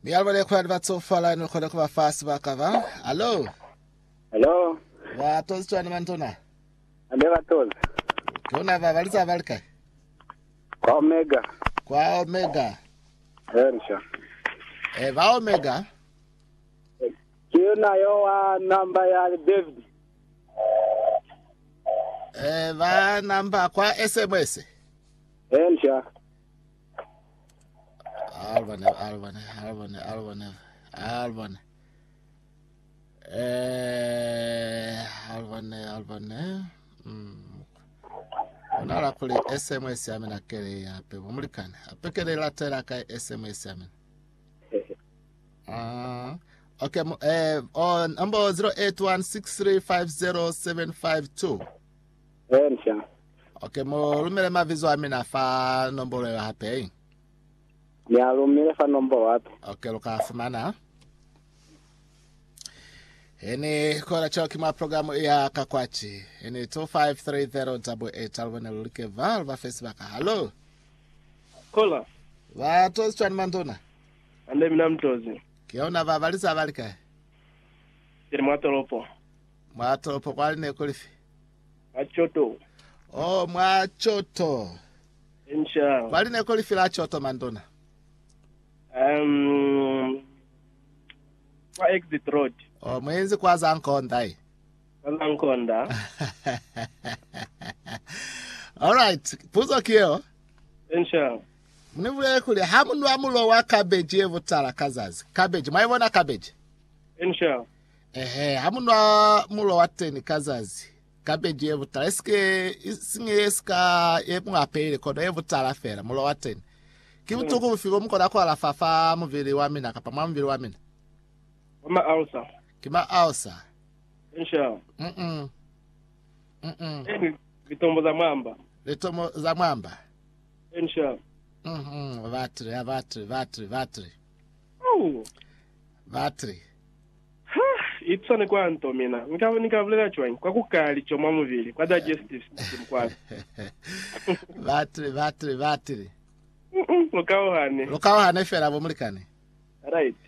Mi alvole kwa advatso fala no kwa kwa fast bakava. Hello. Hello. Wa tozi chwana mantona. Andeva tozi. Kuna vavaliza valika. Kwa Omega. Kwa Omega. Hensha. Va Omega. Kiona yo namba ya David. Va namba kwa SMS. Hensha. Alvane. Alvane. Unala kuli SMS ya mina kere ya pepo mulikane. Apekere la tera kai SMS ya mina. Okay, on number 0816350752. Hensha. Okay, mo lumele mavizo amina fa nombolo ya hape. Ni alumile fa nombo wapi? Okay, luka fumana. Eni kora choki ma programu ya kakwachi. Eni 253088 alwane lulike valva Facebook. Hello. Kola. Va tozi chwan mantona. Ande mina mtozi. Kiona vavaliza valika. Kiri mwatolopo. Mwatolopo kwa line kulifi. Achoto. Oh, mwachoto. Insha. Kwa line kulifi la choto mantona. Kwa exit road. Oh, mwenzi kwa zankonda. Zankonda. Alright, puzo kiyo. Insha. Mnivule kule hamundu amulo wa cabbage yevu tala kazazi. Cabbage, maivona cabbage? Insha. Hamundu amulo wa teni kazazi. Cabbage yevu tala. Eska yevu ngapele kodo yevu tala fera. Mulo wa teni. Kimu tuku mfigo mkoda kwa la fafa mvili wamina. Kapa mvili wamina. Kama ausa. Kima ausa. Insha. Vitombo za mwamba. Vitombo za mwamba. Insha. Vatri. Oh. Vatri. Itsone kwanto mina. Nikavuleka chwanyi. Kwa kukali chomwa muvili. Kwa digestive system kwa. Vatri. Lokao hane fera bomulikane. Right.